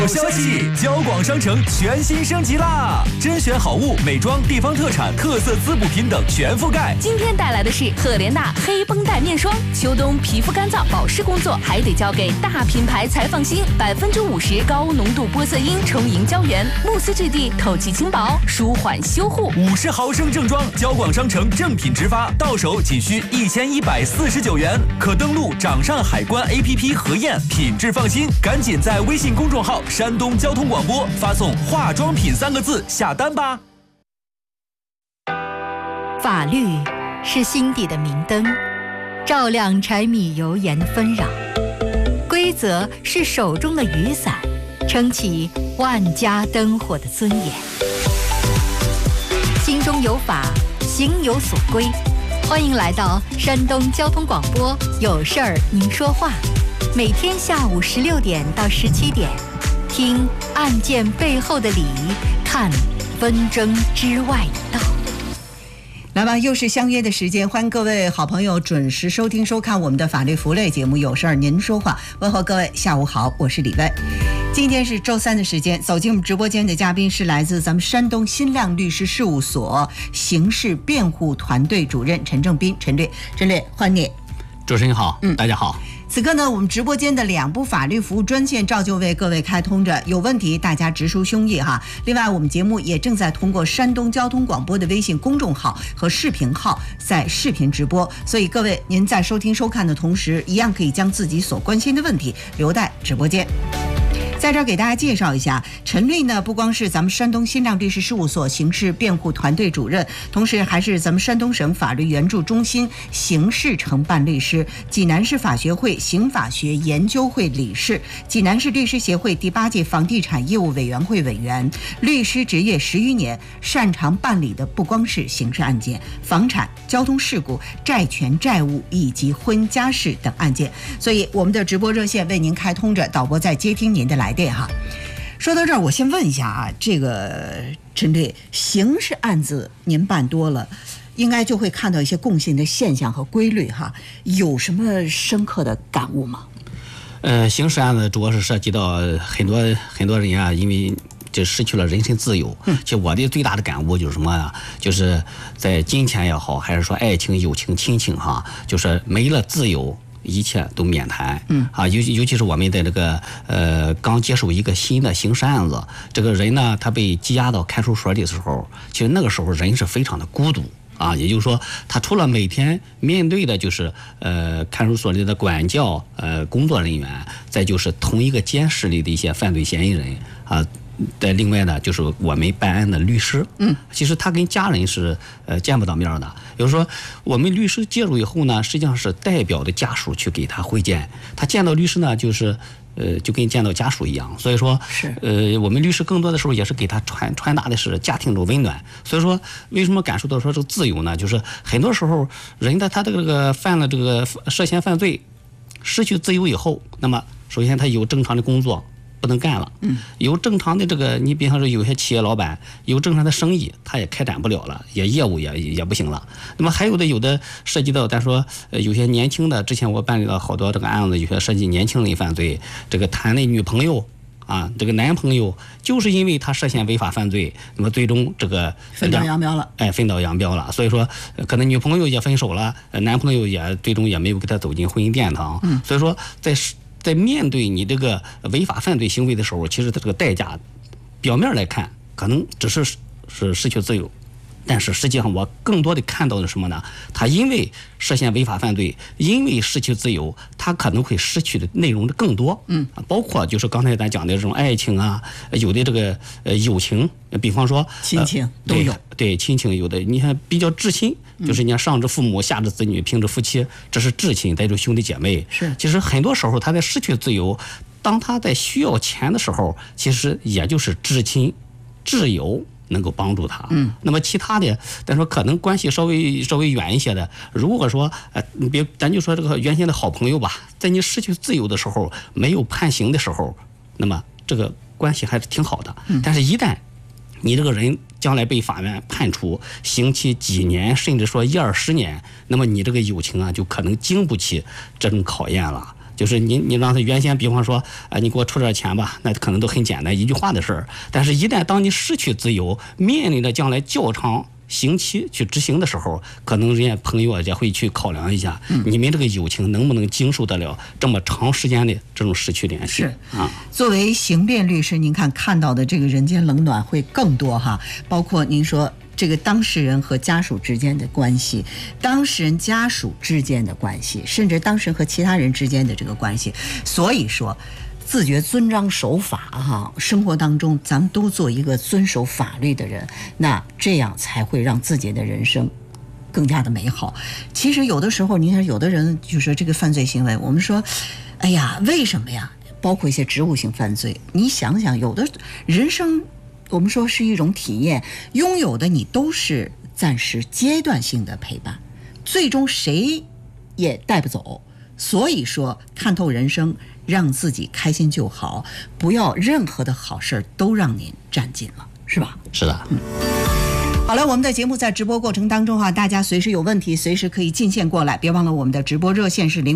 有消息，交广商城全新升级啦！甄选好物、美妆、地方特产、特色滋补品等全覆盖。 今天带来的是赫莲娜黑绷带面霜，秋冬皮肤干燥保湿工作还得交给大品牌才放心，50%高浓度玻色因充盈胶原，慕斯质地，透气轻薄，舒缓修护。 50毫升正装，交广商城正品直发，到手仅需1149元，可登录掌上海关 APP 核验，品质放心。赶紧在微信公众号山东交通广播发送化妆品3个字下单吧。 法律是心底的明灯，照亮柴米油盐的纷扰；规则是手中的雨伞，撑起万家灯火的尊严。心中有法，行有所归。欢迎来到山东交通广播，有事儿您说话，每天下午16点到17点，听案件背后的理，看纷争之外的道。 来吧，又是相约的时间，欢迎各位好朋友准时收听收看我们的法律服务类节目《有事儿您说话》。问候各位下午好，我是李薇。今天是周三的时间，走进我们直播间的嘉宾是来自咱们山东新亮律师事务所刑事辩护团队主任陈正斌。陈略，欢迎你。 主持人好，大家好。 此刻呢，我们直播间的2部法律服务专线照旧为各位开通着，有问题大家直抒胸臆哈。另外，我们节目也正在通过山东交通广播的微信公众号和视频号在视频直播，所以各位您在收听收看的同时，一样可以将自己所关心的问题留在直播间。在这儿给大家介绍一下，陈律呢不光是咱们山东新亮律师事务所刑事辩护团队主任，同时还是咱们山东省法律援助中心刑事承办律师，济南市法学会刑法学研究会理事，济南市律师协会第8届房地产业务委员会委员，律师执业10余年，擅长办理的不光是刑事案件、房产、交通事故、债权债务以及婚家事等案件。所以我们的直播热线为您开通着，导播在接听您的来电哈。说到这儿，我先问一下啊，这个陈律，刑事案子您办多了，应该就会看到一些共性的现象和规律哈，有什么深刻的感悟吗？ 刑事案子主要是涉及到很多人啊，因为就失去了人身自由。其实我的最大的感悟就是什么呀？就是在金钱也好，还是说爱情、友情、亲情哈，就是没了自由，一切都免谈。尤其是我们在这个刚接手一个新的刑事案子，这个人呢，他被羁押到看守所里的时候，其实那个时候人是非常的孤独啊。也就是说，他除了每天面对的就是看守所里的管教工作人员，再就是同一个监室里的一些犯罪嫌疑人啊。再另外呢，就是我们办案的律师，其实他跟家人是见不到面的。也就是说，我们律师介入以后呢，实际上是代表的家属去给他会见，他见到律师呢，就是就跟见到家属一样。所以说，我们律师更多的时候也是给他传达的是家庭的温暖。所以说，为什么感受到说这个自由呢？就是很多时候人他这个犯了这个涉嫌犯罪，失去自由以后，那么首先他有正常的工作不能干了，有正常的这个，你比方说有些企业老板有正常的生意，他也开展不了了，业务也不行了。那么还有的涉及到，咱说有些年轻的，之前我办理了好多这个案子，有些涉及年轻人犯罪，这个谈的女朋友啊，这个男朋友就是因为他涉嫌违法犯罪，那么最终这个分道扬镳了， 分道扬镳了。所以说，可能女朋友也分手了，男朋友也最终也没有给他走进婚姻殿堂。所以说，在面对你这个违法犯罪行为的时候，其实这个代价，表面来看可能只是失去自由，但是实际上我更多的看到的是什么呢？他因为涉嫌违法犯罪，因为失去自由，他可能会失去的内容的更多。包括就是刚才咱讲的这种爱情啊，有的这个友情，比方说亲情都有。 对亲情有的，你看比较至亲，就是你看上至父母，下至子女，平至夫妻，这是至亲，带着兄弟姐妹。 是， 其实很多时候他在失去自由，当他在需要钱的时候，其实也就是至亲、挚友能够帮助他。那么其他的，咱说可能关系稍微远一些的，如果说咱就说这个原先的好朋友吧，在你失去自由的时候，没有判刑的时候，那么这个关系还是挺好的。但是一旦你这个人将来被法院判处刑期几年，甚至说10-20年，那么你这个友情啊，就可能经不起这种考验了。 就是你让他原先比方说你给我出点钱吧，那可能都很简单一句话的事儿。但是，一旦当你失去自由，面临着将来较长刑期去执行的时候，可能人家朋友也会去考量一下，你们这个友情能不能经受得了这么长时间的这种失去联系？ 是作为刑辩律师，您看到的这个人间冷暖会更多哈，包括您说这个当事人和家属之间的关系，当事人家属之间的关系，甚至当事人和其他人之间的这个关系。所以说，自觉遵章守法哈，生活当中咱们都做一个遵守法律的人，那这样才会让自己的人生更加的美好。其实有的时候，您看有的人就说这个犯罪行为，我们说，哎呀，为什么呀？包括一些职务性犯罪，你想想，有的人生我们说是一种体验，拥有的你都是暂时阶段性的陪伴，最终谁也带不走。所以说，看透人生，让自己开心就好，不要任何的好事都让您占尽了，是吧？ 是的。 好了，我们的节目在直播过程当中大家随时有问题，随时可以进线过来，别忘了我们的直播热线是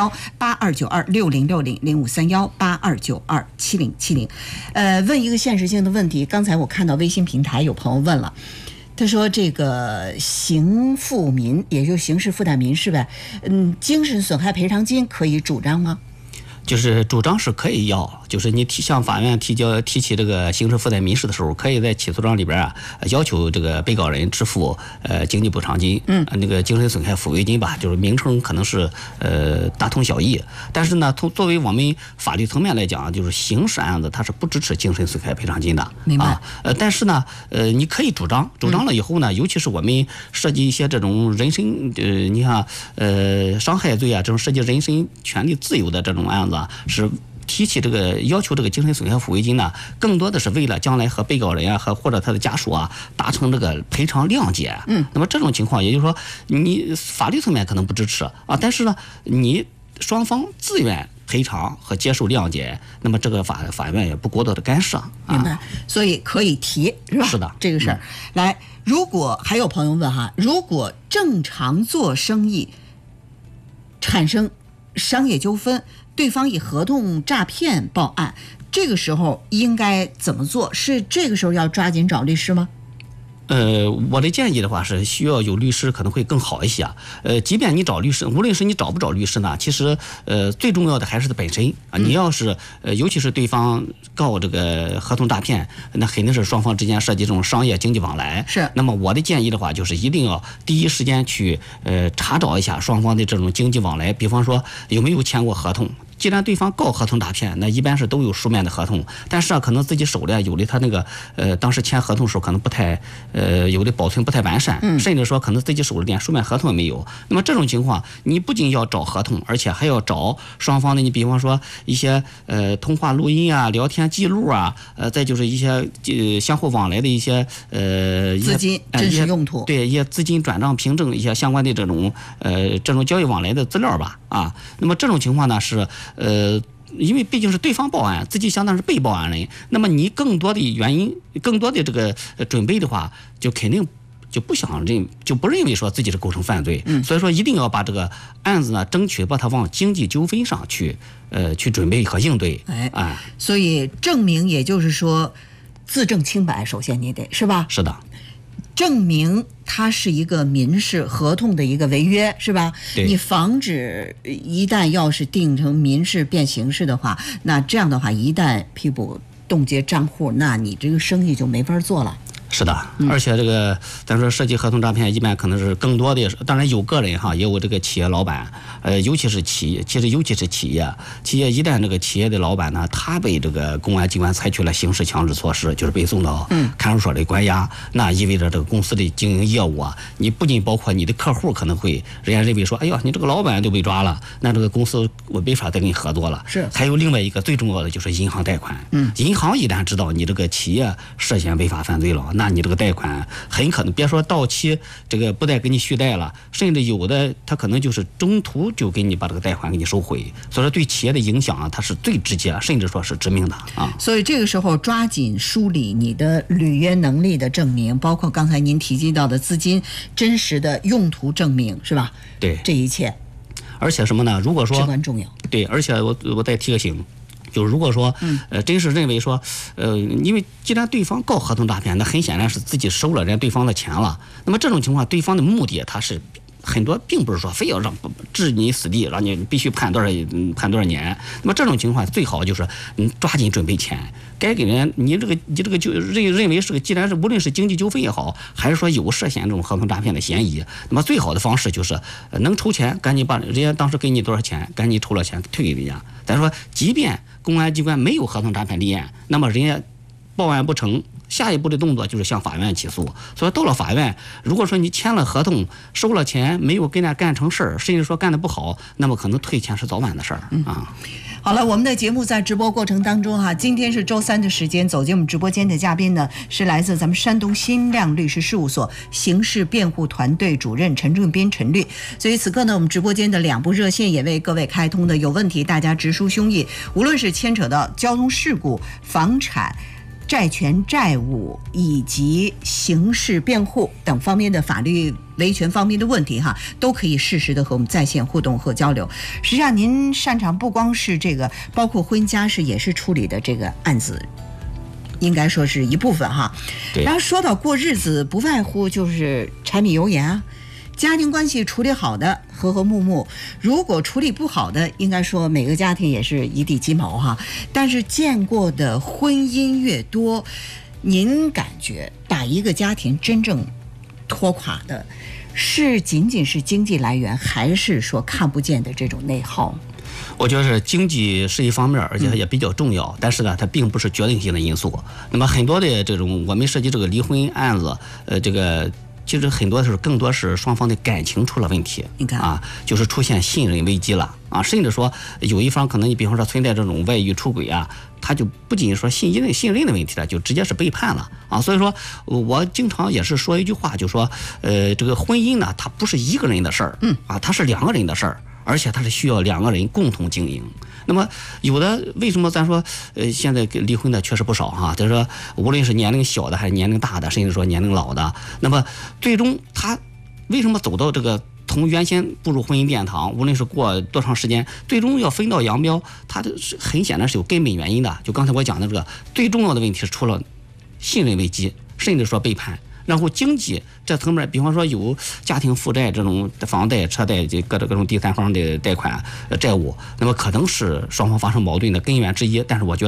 0531826060，0531827070。问一个现实性的问题，刚才我看到微信平台有朋友问了。他说：“这个刑负民，也就是刑事附带民事呗，精神损害赔偿金可以主张吗？” 就是主张是可以要，就是你向法院提起这个刑事附带民事的时候，可以在起诉状里边要求这个被告人支付经济补偿金，那个精神损害抚慰金吧，就是名称可能是大同小异，但是呢，作为我们法律层面来讲，就是刑事案子它是不支持精神损害赔偿金的， 明白？ 但是呢，你可以主张了以后呢，尤其是我们涉及一些这种人身你看伤害罪啊，这种涉及人身权利自由的这种案子。是提起这个要求这个精神损害抚慰金呢，更多的是为了将来和被告人和或者他的家属达成这个赔偿谅解。那么这种情况，也就是说，你法律层面可能不支持但是呢，你双方自愿赔偿和接受谅解，那么这个法院也不过多的干涉。 明白？所以可以提，是吧？ 是的， 这个事儿。来，如果还有朋友问如果正常做生意产生商业纠纷，对方以合同诈骗报案，这个时候应该怎么做？是这个时候要抓紧找律师吗？ 我的建议的话是需要有律师可能会更好一些。即便你找律师，无论是你找不找律师呢，其实最重要的还是它本身你要是尤其是对方告这个合同诈骗，那肯定是双方之间涉及这种商业经济往来。 是。 那么我的建议的话，就是一定要第一时间去查找一下双方的这种经济往来，比方说有没有签过合同。既然对方告合同诈骗，那一般是都有书面的合同，但是可能自己手里有的他那个当时签合同的时候可能不太有的保存不太完善，甚至说可能自己手里连书面合同也没有。那么这种情况，你不仅要找合同，而且还要找双方的，你比方说一些通话录音聊天记录再就是一些相互往来的一些资金真实用途， 对一些资金转账凭证一些相关的这种交易往来的资料吧那么这种情况呢是因为毕竟是对方报案，自己相当是被报案人，那么你更多的这个准备的话，就肯定就不认为说自己是构成犯罪，所以说一定要把这个案子呢，争取把它往经济纠纷上去准备和应对。 所以证明也就是说，自证清白，首先你得是吧？ 是的。 证明它是一个民事合同的一个违约，是吧？你防止一旦要是定成民事变刑事的话，那这样的话，一旦批捕冻结账户，那你这个生意就没法做了。 是的，而且这个咱说涉及合同诈骗，一般可能是更多的，当然有个人也有这个企业老板，尤其是企业，尤其是企业一旦这个企业的老板呢，他被这个公安机关采取了刑事强制措施，就是被送到看守所里关押，那意味着这个公司的经营业务你不仅包括你的客户可能会人家认为说，哎呦，你这个老板都被抓了，那这个公司我没法再跟你合作了。 是。 还有另外一个最重要的就是银行贷款，银行一旦知道你这个企业涉嫌违法犯罪了，那你这个贷款很可能别说到期这个不再给你续贷了，甚至有的他可能就是中途就给你把这个贷款给你收回，所以说对企业的影响它是最直接，甚至说是致命的所以这个时候抓紧梳理你的履约能力的证明，包括刚才您提及到的资金真实的用途证明，是吧？ 对， 这一切。 而且什么呢？如果说至关重要。 对，而且我再提个醒。就如果说，真是认为说，因为既然对方告合同诈骗，那很显然是自己收了人家对方的钱了。那么这种情况，对方的目的他是很多，并不是说非要让置你死地，让你必须判多少年。那么这种情况最好就是抓紧准备钱，该给人你这个就认为是个，既然是无论是经济纠纷也好，还是说有涉嫌这种合同诈骗的嫌疑，那么最好的方式就是能筹钱，赶紧把人家当时给你多少钱，赶紧筹了钱退给人家。咱说，即便公安机关没有合同诈骗立案，那么人家报案不成，下一步的动作就是向法院起诉。所以到了法院，如果说你签了合同，收了钱，没有跟人家干成事儿，甚至说干得不好，那么可能退钱是早晚的事儿啊。 好了，我们的节目在直播过程当中今天是周三的时间，走进我们直播间的嘉宾呢是来自咱们山东新亮律师事务所刑事辩护团队主任陈正斌陈律。所以此刻呢，我们直播间的2部热线也为各位开通的，有问题大家直抒胸臆，无论是牵扯到交通事故、房产、债权债务以及刑事辩护等方面的法律维权方面的问题都可以适时的和我们在线互动和交流。实际上您擅长不光是这个，包括婚家事也是处理的这个案子，应该说是一部分然后说到过日子，不外乎就是柴米油盐家庭关系处理好的和和睦睦，如果处理不好的，应该说每个家庭也是一地鸡毛但是见过的婚姻越多，您感觉把一个家庭真正拖垮的，是仅仅是经济来源，还是说看不见的这种内耗？ 我觉得是经济是一方面，而且也比较重要，但是呢，它并不是决定性的因素。那么很多的这种我们涉及这个离婚案子，这个其实很多是更多是双方的感情出了问题， 你看就是出现信任危机了甚至说有一方可能你比方说存在这种外遇出轨他就不仅说信任的问题了，就直接是背叛了所以说我经常也是说一句话，就说这个婚姻呢，它不是一个人的事儿，它是2个人的事儿，而且它是需要2个人共同经营。那么有的为什么咱说现在离婚的确实不少就是说无论是年龄小的还是年龄大的，甚至说年龄老的，那么最终他为什么走到这个从原先步入婚姻殿堂，无论是过多长时间，最终要分道扬镳，它是很显然是有根本原因的。就刚才我讲的这个最重要的问题是出了信任危机，甚至说背叛。然后经济这层面，比方说有家庭负债这种房贷、车贷这各种第三方的贷款债务，那么可能是双方发生矛盾的根源之一。但是我觉得